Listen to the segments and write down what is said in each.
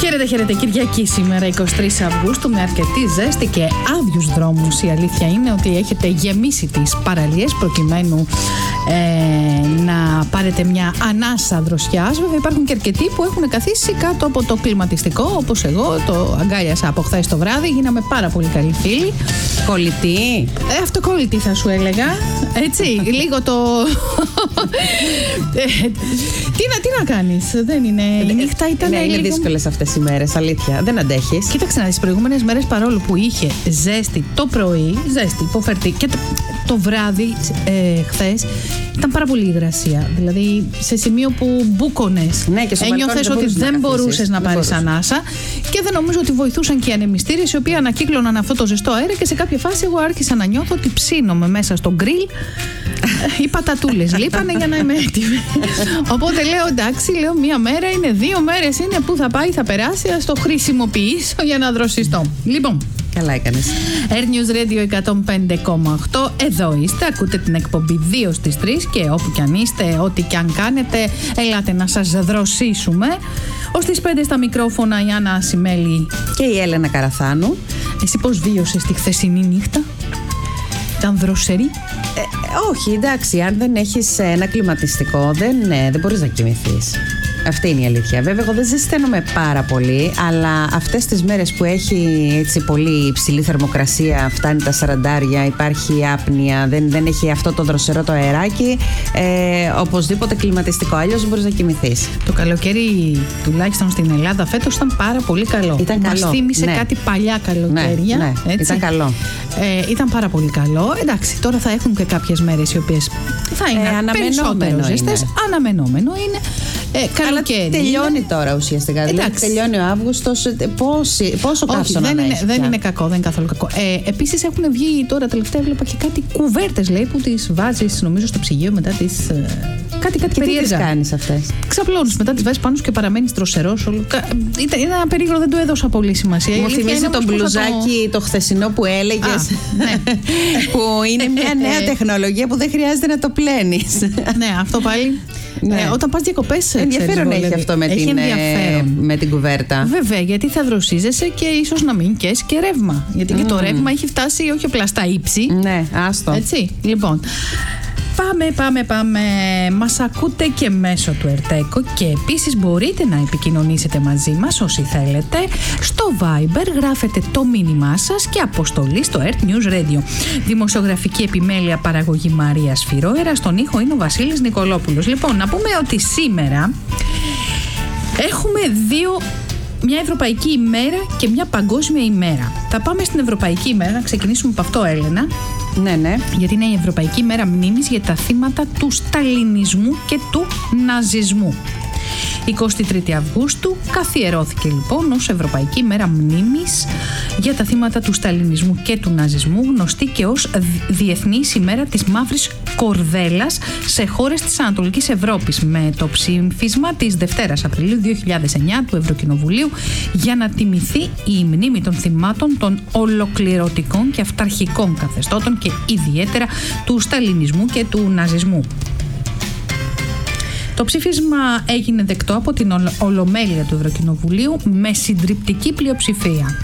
Χαίρετε, χαίρετε. Κυριακή σήμερα, 23 Αυγούστου, με αρκετή ζέστη και άδειους δρόμους. Η αλήθεια είναι ότι έχετε γεμίσει τις παραλίες προκειμένου να πάρετε μια ανάσα δροσιάς. Βέβαια, υπάρχουν και αρκετοί που έχουν καθίσει κάτω από το κλιματιστικό, όπως εγώ. Το αγκάλιασα από χθες το βράδυ. Γίναμε πάρα πολύ καλοί φίλοι. Κολλητή. Αυτοκόλλητη θα σου έλεγα. Έτσι, λίγο το. Τι να κάνεις, δεν είναι. Η νύχτα ήταν. Ναι, είναι δύσκολες αυτές οι μέρες, αλήθεια. Δεν αντέχεις. Κοίταξε να δεις, προηγούμενες μέρες, παρόλο που είχε ζέστη το πρωί, ζέστη υποφερτή, και το βράδυ χθες ήταν πάρα πολύ υγρασία. Δηλαδή σε σημείο που μπούκονες. Ναι, και ένιωθες ότι δεν μπορούσες να πάρεις ανάσα, και δεν νομίζω ότι βοηθούσαν και οι ανεμιστήρες, οι οποίοι ανακύκλωναν αυτό το ζεστό αέρα, και σε κάποια φάση εγώ άρχισα να νιώθω ότι ψήνομαι μέσα στο γκριλ. Οι πατατούλες λείπανε για να είμαι έτοιμη. Οπότε λέω εντάξει, μία μέρα είναι, 2 μέρες είναι, που θα πάει, θα περάσει, ας το χρησιμοποιήσω για να δροσιστώ. Λοιπόν, καλά έκανες. Air News Radio 105,8. Εδώ είστε, ακούτε την εκπομπή 2 στις 3, και όπου κι αν είστε, ό,τι κι αν κάνετε, ελάτε να σας δροσίσουμε. Ως τις 5 στα μικρόφωνα η Άννα Ασημέλη και η Έλενα Καραθάνου. Εσύ πώς βίωσες τη χθεσινή νύχτα? Ήταν δροσερή? Όχι, εντάξει, αν δεν έχεις ένα κλιματιστικό δεν μπορείς να κοιμηθείς. Αυτή είναι η αλήθεια. Βέβαια, εγώ δεν ζεσταίνομαι πάρα πολύ, αλλά αυτές τις μέρες που έχει έτσι πολύ υψηλή θερμοκρασία, φτάνει τα 40, υπάρχει άπνοια, δεν έχει αυτό το δροσερό το αεράκι, οπωσδήποτε κλιματιστικό, αλλιώς δεν μπορείς να κοιμηθείς. Το καλοκαίρι, τουλάχιστον στην Ελλάδα, φέτος ήταν πάρα πολύ καλό. Ήταν καλό. Μας θύμισε κάτι παλιά καλοκαίρια. Ναι, έτσι. Ήταν καλό. Ήταν πάρα πολύ καλό. Εντάξει, τώρα θα έχουν και κάποιες μέρες οι οποίες θα είναι περισσότερο ζεστές. Αναμενόμενο είναι. Αλλά τελειώνει τώρα ουσιαστικά. Δηλαδή, τελειώνει ο Αύγουστος. Πόσο καύσωνα να έχει? Δεν είναι κακό, δεν είναι καθόλου κακό. Επίσης έχουν βγει τώρα τελευταία, βλέπα και κάτι κουβέρτες, λέει, που τις βάζεις, νομίζω, στο ψυγείο μετά τις. Κάτι περίεργα. Τι τις κάνεις αυτές? Ξαπλώνεις, μετά τις βάζεις πάνω και παραμένεις δροσερός. Ήταν ένα περίεργο, δεν του έδωσα πολύ σημασία. Μου θυμίζει το μπλουζάκι το χθεσινό που έλεγες. Που είναι μια νέα τεχνολογία που δεν χρειάζεται να το πλένεις. Ναι, αυτό πάλι. Ναι. Όταν πας διακοπές, ενδιαφέρον έχει αυτό με την κουβέρτα. Βέβαια, γιατί θα δροσίζεσαι και ίσως να μην καίς και ρεύμα. Γιατί και το ρεύμα έχει φτάσει όχι απλά στα ύψη. Ναι, άστο. Έτσι, λοιπόν. Πάμε. Μας ακούτε και μέσω του Ερτέκο, και επίσης μπορείτε να επικοινωνήσετε μαζί μας όσοι θέλετε. Στο Viber γράφετε το μήνυμά σας και αποστολή στο Earth News Radio. Δημοσιογραφική επιμέλεια, παραγωγή Μαρία Σφυρόερα. Στον ήχο είναι ο Βασίλης Νικολόπουλος. Λοιπόν, να πούμε ότι σήμερα έχουμε μια Ευρωπαϊκή ημέρα και μια Παγκόσμια ημέρα. Θα πάμε στην Ευρωπαϊκή ημέρα, να ξεκινήσουμε από αυτό, Έλενα. Ναι. Γιατί είναι η Ευρωπαϊκή ημέρα μνήμης για τα θύματα του σταλινισμού και του ναζισμού. 23 Αυγούστου καθιερώθηκε λοιπόν ως Ευρωπαϊκή ημέρα μνήμης για τα θύματα του σταλινισμού και του ναζισμού, γνωστή και ως Διεθνής ημέρα της μαύρης κορδέλας σε χώρες της Ανατολικής Ευρώπης, με το ψήφισμα της Δευτέρας Απριλίου 2009 του Ευρωκοινοβουλίου για να τιμηθεί η μνήμη των θυμάτων των ολοκληρωτικών και αυταρχικών καθεστώτων και ιδιαίτερα του σταλινισμού και του ναζισμού. Το ψήφισμα έγινε δεκτό από την Ολομέλεια του Ευρωκοινοβουλίου με συντριπτική πλειοψηφία.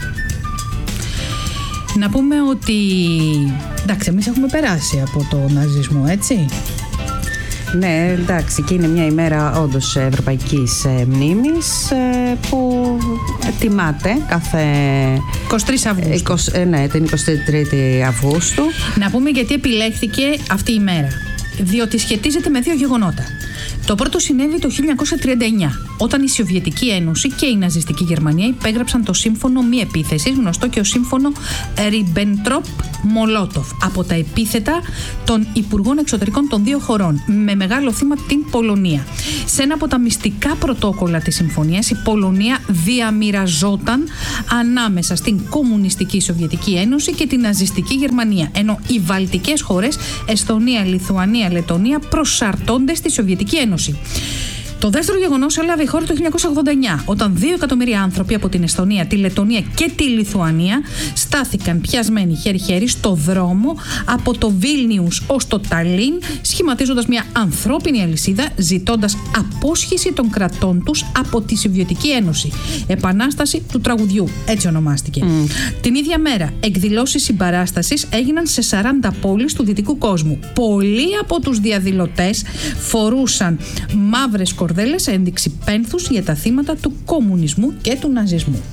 Να πούμε ότι, εντάξει, εμείς έχουμε περάσει από το ναζισμό, έτσι. Ναι, εντάξει, και είναι μια ημέρα όντως ευρωπαϊκής μνήμης που τιμάται κάθε 23 Αυγούστου. Ναι, την 23η Αυγούστου. Να πούμε γιατί επιλέχθηκε αυτή η μέρα. Διότι σχετίζεται με 2 γεγονότα. Το πρώτο συνέβη το 1939, όταν η Σοβιετική Ένωση και η ναζιστική Γερμανία υπέγραψαν το σύμφωνο μη επίθεσης, γνωστό και ως σύμφωνο Ριμπεντρόπ-Μολότοφ, από τα επίθετα των Υπουργών Εξωτερικών των 2 χωρών, με μεγάλο θύμα την Πολωνία. Σε ένα από τα μυστικά πρωτόκολλα της συμφωνίας, η Πολωνία διαμοιραζόταν ανάμεσα στην Κομμουνιστική Σοβιετική Ένωση και την ναζιστική Γερμανία, ενώ οι βαλτικές χώρες, Εσθονία, Λιθουανία, Λετονία, προσαρτώνται στη Σοβιετική Ένωση. Το δεύτερο γεγονός έλαβε η χώρα το 1989, όταν 2 εκατομμύρια άνθρωποι από την Εσθονία, τη Λεττονία και τη Λιθουανία στάθηκαν πιασμένοι χέρι-χέρι στο δρόμο από το Βίλνιους ως το Ταλίν, σχηματίζοντας μια ανθρώπινη αλυσίδα, ζητώντας απόσχηση των κρατών τους από τη Σοβιετική Ένωση. Επανάσταση του τραγουδιού, έτσι ονομάστηκε. Την ίδια μέρα, εκδηλώσεις συμπαράστασης έγιναν σε 40 πόλεις του δυτικού κόσμου. Πολλοί από τους διαδηλωτές φορούσαν μαύρες κορδέλες, ένδειξη πένθους για τα θύματα του κομμουνισμού και του ναζισμού.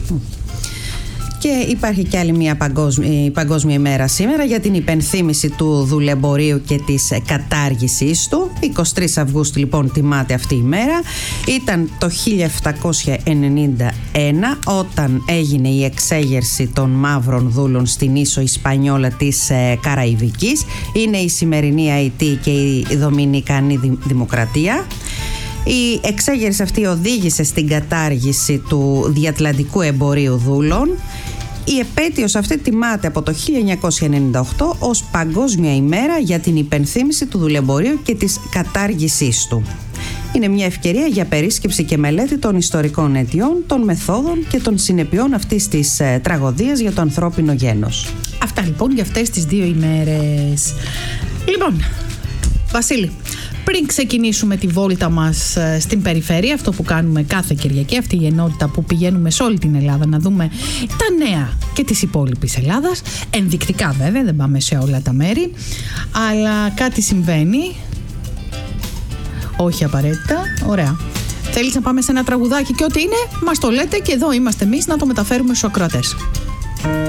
Και υπάρχει και άλλη μια παγκόσμια ημέρα σήμερα για την υπενθύμηση του δουλεμπορίου και της κατάργησης του. 23 Αυγούστου λοιπόν τιμάται αυτή η μέρα. Ήταν το 1791 όταν έγινε η εξέγερση των μαύρων δούλων στην ίσο Ισπανιόλα της Καραϊβικής. Είναι η σημερινή Αϊτή και η Δομινικανή Δημοκρατία. Η εξέγερση αυτή οδήγησε στην κατάργηση του διατλαντικού εμπορίου δούλων. Η επέτειος αυτή τιμάται από το 1998 ως Παγκόσμια ημέρα για την υπενθύμηση του δουλεμπορίου και της κατάργησής του. Είναι μια ευκαιρία για περίσκεψη και μελέτη των ιστορικών αιτιών, των μεθόδων και των συνεπειών αυτής της τραγωδίας για το ανθρώπινο γένος. Αυτά λοιπόν για αυτές τις 2 ημέρες. Λοιπόν, Βασίλη, πριν ξεκινήσουμε τη βόλτα μας στην περιφέρεια, αυτό που κάνουμε κάθε Κυριακή, αυτή η ενότητα που πηγαίνουμε σε όλη την Ελλάδα να δούμε τα νέα και της υπόλοιπης Ελλάδας, ενδεικτικά βέβαια, δεν πάμε σε όλα τα μέρη, αλλά κάτι συμβαίνει, όχι απαραίτητα, ωραία. Θέλεις να πάμε σε ένα τραγουδάκι και ό,τι είναι, μας το λέτε και εδώ είμαστε εμείς να το μεταφέρουμε στους ακροατές.